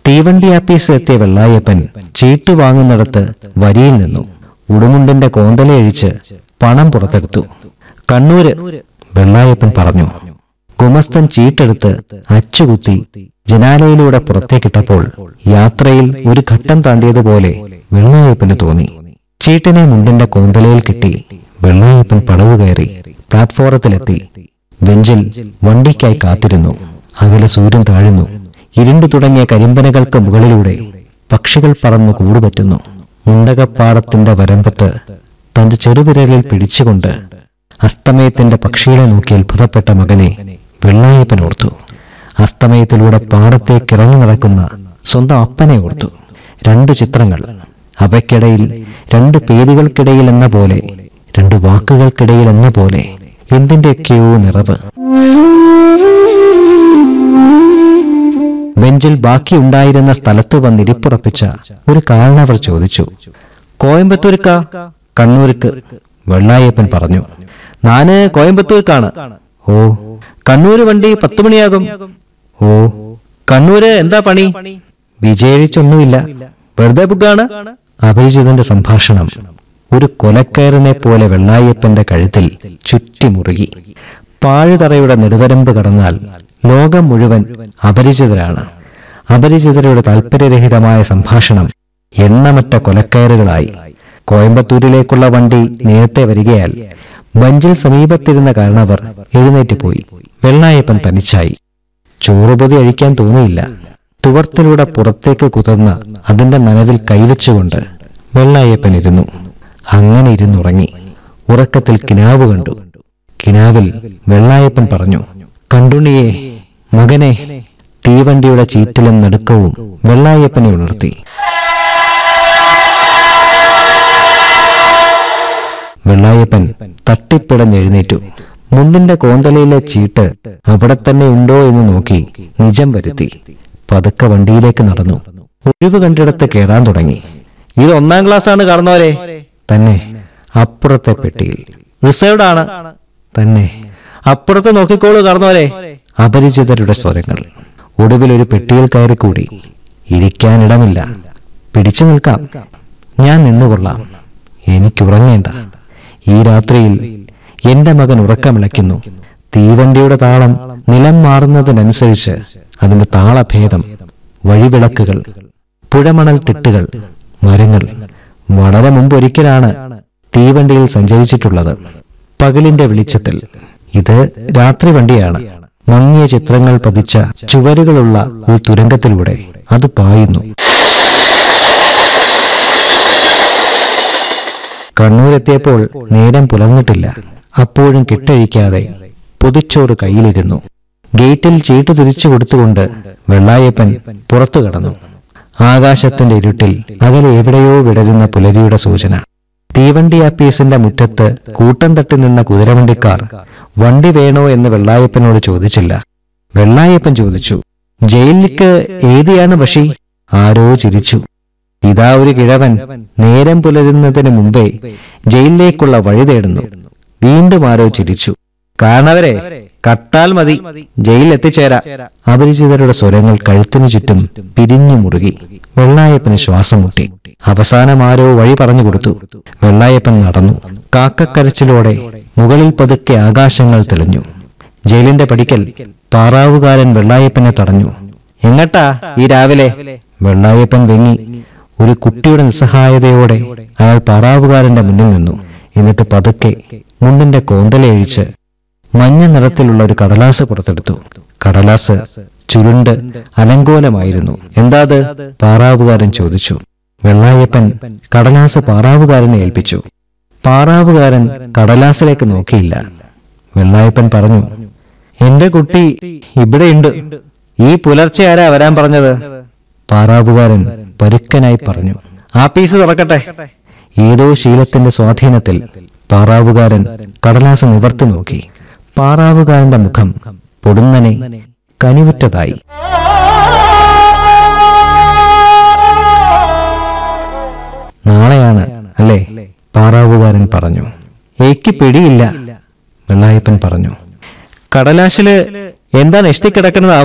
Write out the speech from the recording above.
തീവണ്ടി ആപ്പീസിലെത്തിയ വെള്ളായപ്പൻ ചീട്ട് വാങ്ങുന്നിടത്ത് വരിയിൽ നിന്നു. ഉടുമുണ്ടിന്റെ കോന്തലയഴിച്ച് പണം പുറത്തെടുത്തു. കണ്ണൂര്, വെള്ളായപ്പൻ പറഞ്ഞു. ഗുമസ്തൻ ചീട്ടെടുത്ത് അച്ചുകുത്തി ജനാലയിലൂടെ പുറത്തേക്കിട്ടപ്പോൾ യാത്രയിൽ ഒരു ഘട്ടം താണ്ടിയതുപോലെ വെള്ളായപ്പന് തോന്നി. ചീട്ടിനെ മുണ്ടിന്റെ കോന്തലയിൽ കിട്ടി വെള്ളായപ്പൻ പടവ് കയറി പ്ലാറ്റ്ഫോറത്തിലെത്തി. ബെഞ്ചിൽ വണ്ടിക്കായി കാത്തിരുന്നു. അകലെ സൂര്യൻ താഴുന്നു. ഇരുണ്ടു തുടങ്ങിയ കരിമ്പനകൾക്ക് മുകളിലൂടെ പക്ഷികൾ പറന്നു കൂടുപറ്റുന്നു. മുണ്ടകപ്പാടത്തിന്റെ വരമ്പത്ത് തന്റെ ചെറുവിരലിൽ പിടിച്ചുകൊണ്ട് അസ്തമയത്തിന്റെ പക്ഷികളെ നോക്കി അത്ഭുതപ്പെട്ട മകനെ വെള്ളായപ്പൻ ഓർത്തു. അസ്തമയത്തിലൂടെ പാടത്തേക്കിറങ്ങി നടക്കുന്ന സ്വന്തം അപ്പനെ ഓർത്തു. 2 ചിത്രങ്ങൾ, അവയ്ക്കിടയിൽ 2 പേരുകൾക്കിടയിൽ എന്ന പോലെ, 2 വാക്കുകൾക്കിടയിൽ എന്ന പോലെ എന്തിന്റെയൊക്കെയോ നിറവ്. ബെഞ്ചിൽ ബാക്കിയുണ്ടായിരുന്ന സ്ഥലത്ത് വന്നിരിപ്പുറപ്പിച്ച ഒരു കാരണവർ ചോദിച്ചു, കോയമ്പത്തൂർക്കാ? കണ്ണൂർക്ക്, വെള്ളായപ്പൻ പറഞ്ഞു. നാന് കോയമ്പത്തൂർക്കാണ്. ഓ, കണ്ണൂര് വണ്ടി 10 മണിയാകും. ഓ, കണ്ണൂര് എന്താ പണി? വിജയിച്ചൊന്നുമില്ല, വെറുതെ ബുക്കാണ്. അപരിചിതന്റെ സംഭാഷണം ഒരു കൊലക്കയറിനെ പോലെ വെള്ളായപ്പന്റെ കഴുത്തിൽ ചുറ്റിമുറുകി. പാഴുതറയുടെ നെടുവരമ്പ് കടന്നാൽ ലോകം മുഴുവൻ അപരിചിതരാണ്. അപരിചിതരുടെ താല്പര്യരഹിതമായ സംഭാഷണം എണ്ണമറ്റ കൊലക്കയറുകളായി. കോയമ്പത്തൂരിലേക്കുള്ള വണ്ടി നേരത്തെ വരികയാൽ ബഞ്ചിൽ സമീപത്തിരുന്ന കാരണവർ എഴുന്നേറ്റ് പോയി. വെള്ളായപ്പൻ തനിച്ചായി. ചോറുപൊതി അഴിക്കാൻ തോന്നിയില്ല. തുവർത്തിലൂടെ പുറത്തേക്ക് കുതിർന്ന അതിന്റെ നനവിൽ കൈവച്ചുകൊണ്ട് വെള്ളായപ്പൻ ഇരുന്നു. അങ്ങനെ ഇരുന്നുറങ്ങി. ഉറക്കത്തിൽ കിനാവ് കണ്ടു. കിനാവിൽ വെള്ളായപ്പൻ പറഞ്ഞു, കണ്ടുണ്ണിയെ, മകനെ. തീവണ്ടിയുടെ ചീറ്റിലും നടുക്കവും വെള്ളായപ്പനെ ഉണർത്തി. വെള്ളായപ്പൻ തട്ടിപ്പിടഞ്ഞെഴുന്നേറ്റു. മുണ്ടിന്റെ കോന്തലയിലെ ചീട്ട് അവിടെ തന്നെ ഉണ്ടോ എന്ന് നോക്കി നിജം വരുത്തി. പതുക്കെ വണ്ടിയിലേക്ക് നടന്നു. ഒഴിവ് കണ്ടിടത്ത് കയറാൻ തുടങ്ങി. ഇത് 1-ാം ക്ലാസ്സാണ് കാരണവരെ. തന്നെ. അപ്പുറത്തെ പെട്ടിയിൽ. റിസർവ്ഡ് ആണ്. തന്നെ. അപ്പുറത്ത് നോക്കിക്കോളൂ കാരണവരെ. അപരിചിതരുടെ സ്വരങ്ങൾ. ഒടുവിൽ ഒരു പെട്ടിയിൽ കയറി കൂടി. ഇരിക്കാനിടമില്ല. പിടിച്ചു നിൽക്കാം. ഞാൻ നിന്നുകൊള്ളാം. എനിക്കുറങ്ങേണ്ട. ഈ രാത്രിയിൽ എന്റെ മകൻ ഉറക്കമിളയ്ക്കുന്നു. തീവണ്ടിയുടെ താളം നിലം മാറുന്നതിനനുസരിച്ച് അതിന്റെ താളഭേദം, വഴിവിളക്കുകൾ, പുഴമണൽ തിട്ടുകൾ, മരങ്ങൾ. വളരെ മുമ്പൊരിക്കലാണ് തീവണ്ടിയിൽ സഞ്ചരിച്ചിട്ടുള്ളത്. പകലിന്റെ വെളിച്ചത്തിൽ. ഇത് രാത്രി വണ്ടിയാണ്. മങ്ങിയ ചിത്രങ്ങൾ പതിച്ച ചുവരുകളുള്ള ഒരു തുരങ്കത്തിലൂടെ അത് പായുന്നു. കണ്ണൂരെത്തിയപ്പോൾ നേരം പുലർന്നിട്ടില്ല. അപ്പോഴും കിട്ടഴിക്കാതെ പൊതിച്ചോറ് കയ്യിലിരുന്നു. ഗേറ്റിൽ ചീട്ട് തിരിച്ചു കൊടുത്തുകൊണ്ട് വെള്ളായപ്പൻ പുറത്തു കടന്നു. ആകാശത്തിന്റെ ഇരുട്ടിൽ അകലെ എവിടെയോ വിടരുന്ന പുലരിയുടെ സൂചന. തീവണ്ടി ആപ്പീസിന്റെ മുറ്റത്ത് കൂട്ടം തട്ടി നിന്ന കുതിരവണ്ടിക്കാർ വണ്ടി വേണോ എന്ന് വെള്ളായപ്പനോട് ചോദിച്ചില്ല. വെള്ളായപ്പൻ ചോദിച്ചു, ജയിലിലേക്ക് ഏതിയാണ് വഷി? ആരോ ചിരിച്ചു. ഇതാ ഒരു കിഴവൻ നേരം പുലരുന്നതിന് മുമ്പേ ജയിലിലേക്കുള്ള വഴി തേടുന്നു. വീണ്ടും ആരോ ചിരിച്ചു. കാരണവരെ, കട്ടാൽ മതി, ജയിൽ എത്തിച്ചേരാ. അപരിചിതരുടെ സ്വരങ്ങൾ കഴുത്തിനു ചുറ്റും പിരിഞ്ഞു മുറുകി. വെള്ളായപ്പന് ശ്വാസം മുട്ടി. അവസാനം ആരോ വഴി പറഞ്ഞു കൊടുത്തു. വെള്ളായപ്പൻ നടന്നു. കാക്കക്കരച്ചിലോടെ മുകളിൽ പതുക്കെ ആകാശങ്ങൾ തെളിഞ്ഞു. ജയിലിന്റെ പടിക്കൽ പാറാവുകാരൻ വെള്ളായപ്പനെ തടഞ്ഞു. എങ്ങട്ടാ ഈ രാവിലെ? വെള്ളായപ്പൻ വെങ്ങി. ഒരു കുട്ടിയുടെ നിസ്സഹായതയോടെ അയാൾ പാറാവുകാരന്റെ മുന്നിൽ നിന്നു. എന്നിട്ട് പതുക്കെ മുണ്ടിന്റെ കോന്തലയഴിച്ച് മഞ്ഞ നിറത്തിലുള്ള ഒരു കടലാസ് പുറത്തെടുത്തു. കടലാസ് ചുരുണ്ട് അലങ്കോലമായിരുന്നു. എന്താത്? പാറാവുകാരൻ ചോദിച്ചു. വെള്ളായപ്പൻ കടലാസ് പാറാവുകാരനെ ഏൽപ്പിച്ചു. പാറാവുകാരൻ കടലാസിലേക്ക് നോക്കിയില്ല. വെള്ളായപ്പൻ പറഞ്ഞു, എന്റെ കുട്ടി ഇവിടെയുണ്ട്. ഈ പുലർച്ചെ ആരാ വരാൻ പറഞ്ഞത്? പാറാവുകാരൻ പരുക്കനായി പറഞ്ഞു, ആപ്പീസ് തുറക്കട്ടെ. ഏതോ ശീലത്തിന്റെ സ്വാധീനത്തിൽ പാറാവുകാരൻ കടലാസ് നിവർത്തി നോക്കി. പാറാവുകാരന്റെ മുഖം പൊടുന്നനെ കനിവുറ്റതായി. നാളെയാണ് അല്ലേ? പാറാവുകാരൻ പറഞ്ഞു. എനിക്ക് പിടിയില്ല, വെള്ളായപ്പൻ പറഞ്ഞു. കടലാസില് എന്താണ് എഷ്ടിക്കിടക്കുന്നത്?